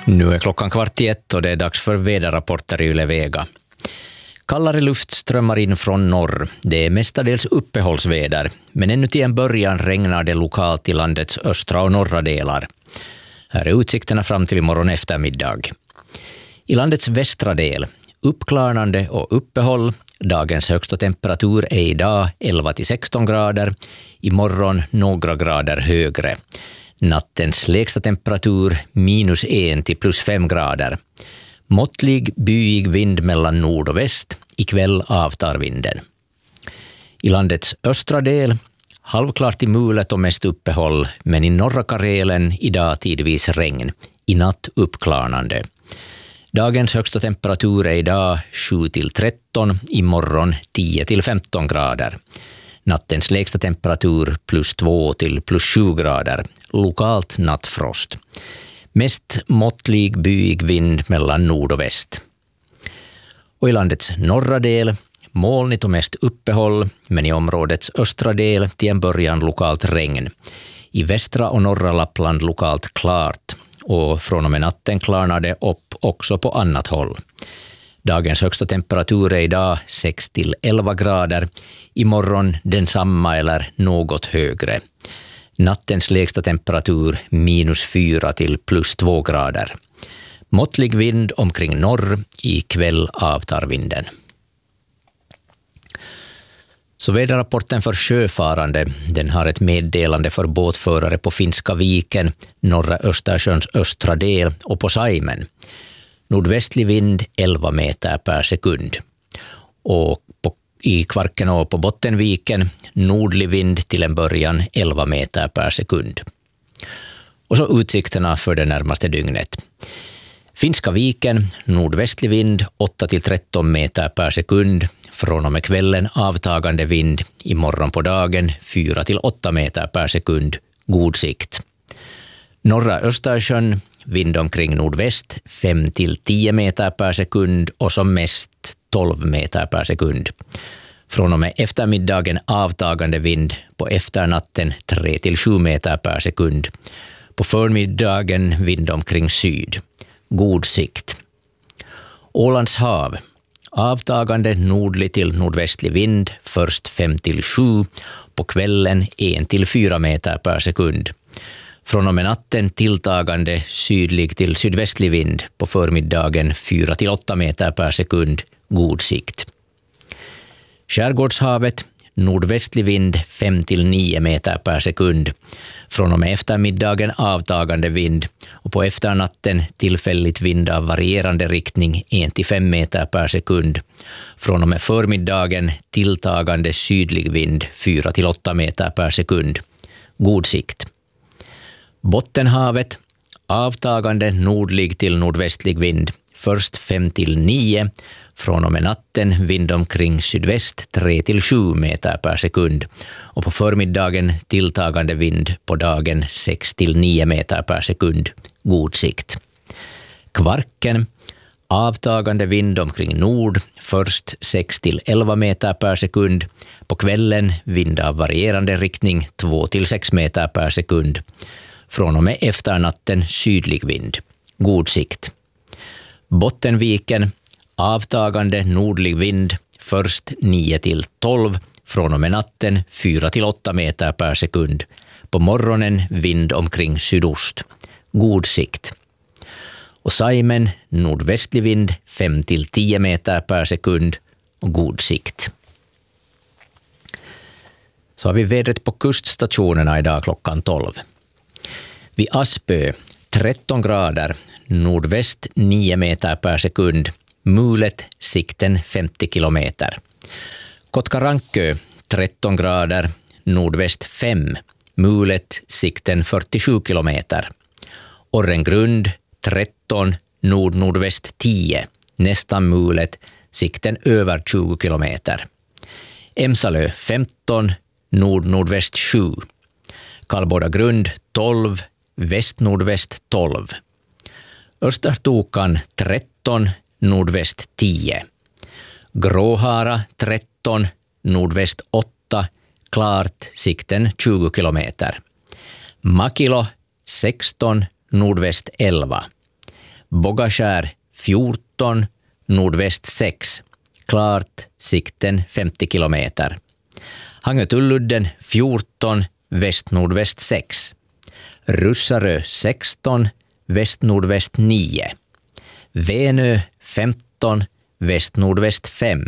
Nu är klockan 7:15 och det är dags för väderrapporter i Yle Vega. Kallare luft strömmar in från norr. Det är mestadels uppehållsväder, men ännu till en början regnar det lokalt i landets östra och norra delar. Här är utsikterna fram till imorgon eftermiddag. I landets västra del, uppklarnande och uppehåll. Dagens högsta temperatur är idag 11-16 grader, imorgon några grader högre. Nattens lägsta temperatur -1 till +5 grader. Måttlig byig vind mellan nord och väst, ikväll avtar vinden. I landets östra del, halvklart i mulet och mest uppehåll, men i norra Karelen idag tidvis regn, i natt uppklarnande. Dagens högsta temperatur är idag 7-13, imorgon 10-15 grader. Nattens lägsta temperatur +2 till +7 grader, lokalt nattfrost. Mest måttlig byig vind mellan nord och väst. Och i landets norra del, molnigt och mest uppehåll, men i områdets östra del till en början lokalt regn. I västra och norra Lappland lokalt klart, och från och med natten klarnar det upp också på annat håll. Dagens högsta temperatur är idag 6-11 grader, imorgon densamma eller något högre. Nattens lägsta temperatur -4 till +2 grader. Måttlig vind omkring norr, ikväll avtar vinden. Så väderrapporten för sjöfarande, den har ett meddelande för båtförare på Finska viken, norra Östersjöns östra del och på Saimen. Nordvästlig vind 11 meter per sekund. Och i Kvarken och på Bottenviken nordlig vind till en början 11 meter per sekund. Och så utsikterna för det närmaste dygnet. Finska viken nordvästlig vind 8-13 meter per sekund. Från och med kvällen avtagande vind, imorgon på dagen 4-8 meter per sekund, god sikt. Norra Östersjön, vind omkring nordväst 5-10 meter per sekund och som mest 12 meter per sekund. Från och med eftermiddagen avtagande vind, på efternatten 3-7 meter per sekund. På förmiddagen vind omkring syd, god sikt. Ålands hav, avtagande nordlig till nordvästlig vind, först 5-7, på kvällen 1-4 meter per sekund. Från och med natten tilltagande sydlig till sydvästlig vind, på förmiddagen 4-8 meter per sekund, god sikt. Skärgårdshavet, nordvästlig vind 5-9 meter per sekund. Från och med eftermiddagen avtagande vind och på efternatten tillfälligt vind av varierande riktning 1-5 meter per sekund. Från och med förmiddagen tilltagande sydlig vind 4-8 meter per sekund. God sikt. Bottenhavet, avtagande nordlig till nordvästlig vind, först 5-9, från och med natten vind omkring sydväst 3-7 meter per sekund och på förmiddagen tilltagande vind, på dagen 6-9 meter per sekund, god sikt. Kvarken, avtagande vind omkring nord, först 6-11 meter per sekund, på kvällen vind av varierande riktning 2-6 meter per sekund. Från och med efternatten sydlig vind, god sikt. Bottenviken, avtagande nordlig vind, först 9-12, från och med natten 4-8 meter per sekund. På morgonen vind omkring sydost, god sikt. Och Saimen, nordvästlig vind 5-10 meter per sekund och god sikt. Så har vi vädret på kuststationerna idag klockan 12. Vid Aspö 13 grader, nordväst 9 meter per sekund, mulet sikten 50 kilometer. Kotkarankö 13 grader, nordväst 5, mulet sikten 47 kilometer. Orrengrund 13, nordnordväst 10, nästan mulet, sikten över 20 kilometer. Emsalö 15, nordnordväst 7. Kallbodagrund 12, västnordväst 12. Östertokan 13, nordväst 10. Gråhara 13, nordväst 8, klart, sikten 20 kilometer. Makilo 16, nordväst 11. Bogaskär 14, nordväst 6. Klart, sikten 50 kilometer. Hangötulludden 14, väst-nordväst 6. Russarö 16, väst-nordväst 9. Venö 15, väst-nordväst 5.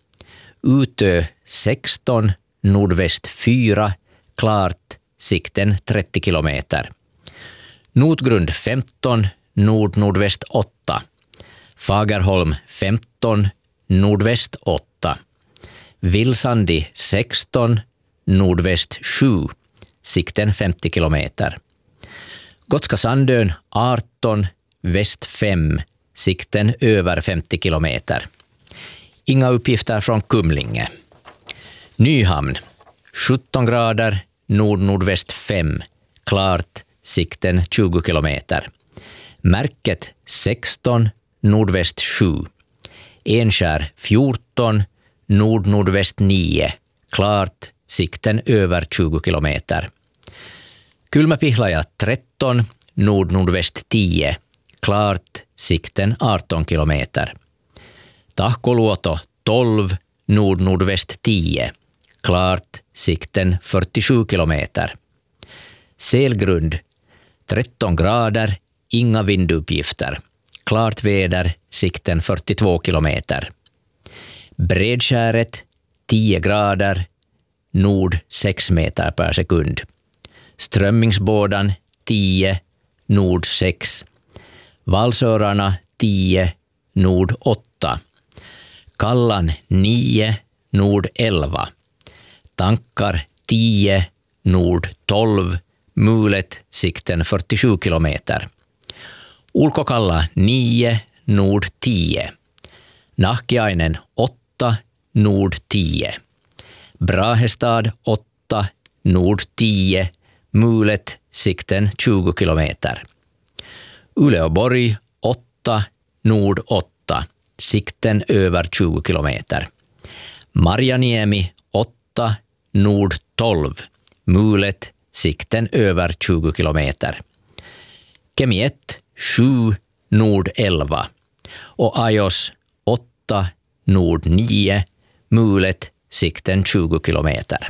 Utö 16, nordväst 4, klart, sikten 30 kilometer. Notgrund 15, nord-nordväst 8. Fagerholm 15, nordväst 8. Vilsandi 16, nordväst 7, sikten 50 kilometer. Gotska Sandön 18, väst 5, sikten över 50 kilometer. Inga uppgifter från Kumlinge. Nyhamn 17 grader, nord-nordväst 5, klart, sikten 20 kilometer. Märket 16, nordväst 7. Enskär 14, nord-nordväst 9, klart, sikten över 20 kilometer. Kulmapihlaja 13, nord-nordväst 10, klart, sikten 18 kilometer. Tahkoluoto 12, nord-nordväst 10, klart, sikten 47 kilometer. Selgrund 13 grader, inga vinduppgifter. Klart väder, sikten 42 kilometer. Bredskäret 10 grader, nord 6 meter per sekund. Strömmingsbådan 10, nord 6. Valsörarna 10, nord 8. Kallan 9, nord 11. Tankar 10, nord 12. Mulet, sikten 47 kilometer. Ulkokalla 9, nord 10. Nahkiainen 8, nord 10. Brahestad 8, nord 10. Mulet, sikten 20 kilometer. Uleåborg 8, nord 8. Sikten över 20 kilometer. Marjaniemi 8, nord 12. Mulet, sikten över 20 kilometer. Kemi 1, 7, nord 11. Och Ajos 8, nord 9. Mulet, sikten 20 kilometer.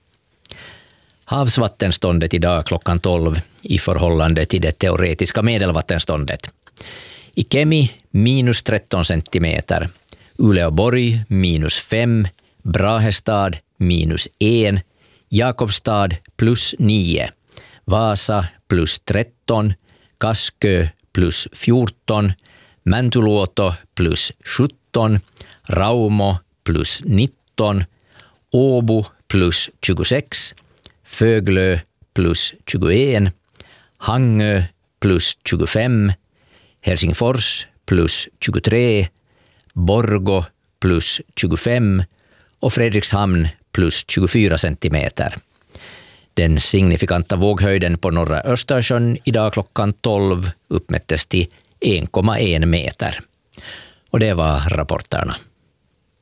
Havsvattenståndet idag klockan 12 i förhållande till det teoretiska medelvattenståndet. I Kemi minus 13 centimeter. Uleåborg minus 5. Brahestad minus 1. Jakobstad plus 9, Vasa plus 13, Kaskö plus 14, Mäntyluoto plus 17, Raumo plus 19, Åbo plus 26, Föglö plus 21, Hangö plus 25, Helsingfors plus 23, Borgå plus 25 och Fredrikshamn plus 24 centimeter. Den signifikanta våghöjden på norra Östersjön idag klockan 12 uppmättes till 1,1 meter. Och det var rapporterna.